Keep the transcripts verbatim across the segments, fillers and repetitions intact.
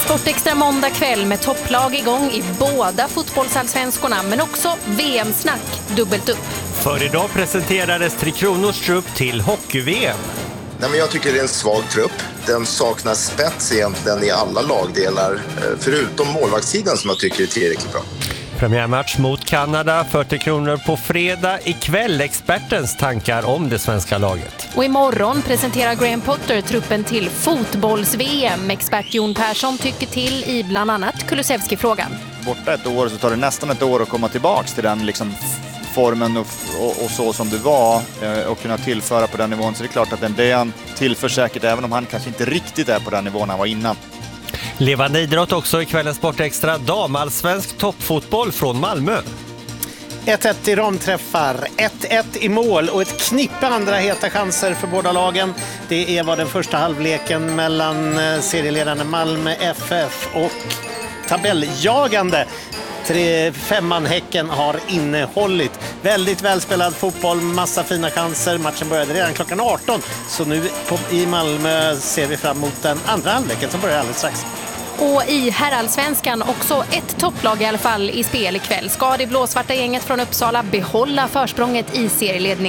Sportextra måndag kväll med topplag igång i båda fotbollsallsvenskorna, men också V M-snack dubbelt upp. För idag presenterades Tre Kronors trupp till hockey-V M. Nej, men jag tycker det är en svag trupp. Den saknar spets egentligen i alla lagdelar, förutom målvaktssidan som jag tycker är tillräckligt bra. Premiärmatch mot Kanada, fyrtio kronor på fredag. Ikväll expertens tankar om det svenska laget. Och imorgon presenterar Graham Potter truppen till fotbolls-V M. Expert Jon Persson tycker till i bland annat Kulusevski-frågan. Borta ett år så tar det nästan ett år att komma tillbaka till den liksom formen och, och, och så som du var eh, och kunna tillföra på den nivån. Så det är klart att den det han tillför säkert, även om han kanske inte riktigt är på den nivån han var innan. Levande idrott också i kvällens Sportextra. Damallsvensk toppfotboll från Malmö. ett ett i ramträffar, ett ett i mål och ett knippe andra heta chanser för båda lagen. Det är vad den första halvleken mellan serieledarna Malmö F F och tabelljagande Tre, femman Häcken har innehållit. Väldigt välspelad fotboll, massa fina chanser. Matchen började redan klockan arton. Så nu på, i Malmö ser vi fram emot den andra halvleken som börjar alldeles strax. Och i herrallsvenskan också ett topplag i alla fall i spel ikväll. Ska det blåsvarta gänget från Uppsala behålla försprånget i serieledning?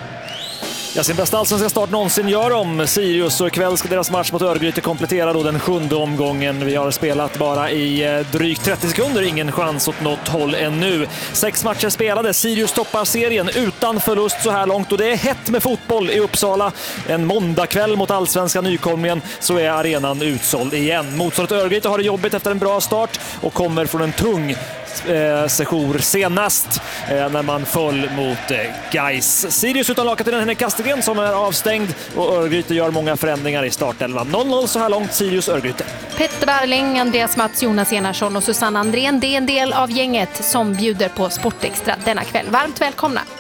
Ja, sin bästa allsvenska start någonsin gör om Sirius, och ikväll ska deras match mot Örgryte komplettera då den sjunde omgången. Vi har spelat bara i drygt trettio sekunder, ingen chans åt något håll ännu. Sex matcher spelade, Sirius toppar serien utan förlust så här långt, och det är hett med fotboll i Uppsala. En måndagkväll mot allsvenska nykomlingen så är arenan utsåld igen. Motståndet Örgryte har det jobbigt efter en bra start och kommer från en tung Eh, sejour senast eh, när man föll mot eh, Gais. Sirius utan lagkaptenen Henrik Kastegren som är avstängd, och Örgryte gör många förändringar i startelvan. noll noll så här långt, Sirius Örgryte. Petter Barling, Andreas Mats, Jonas Enarsson och Susanne Andrén, det är en del av gänget som bjuder på Sportextra denna kväll. Varmt välkomna!